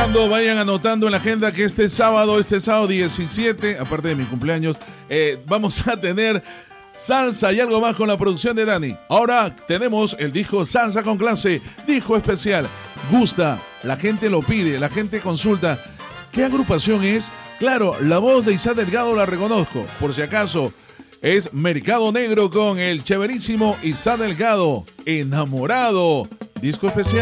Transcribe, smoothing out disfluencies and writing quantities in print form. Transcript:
vayan anotando en la agenda que este sábado 17, aparte de mi cumpleaños, vamos a tener salsa y algo más con la producción de Dani. Ahora tenemos el disco Salsa con Clase, disco especial. Gusta, la gente lo pide, la gente consulta. ¿Qué agrupación es? Claro, la voz de Isaac Delgado la reconozco. Por si acaso, es Mercado Negro con el chéverísimo Isaac Delgado. Enamorado, disco especial.